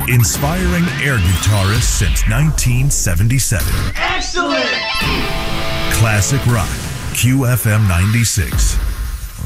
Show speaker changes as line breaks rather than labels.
Inspiring air guitarists since 1977.
Excellent!
Classic rock, QFM 96.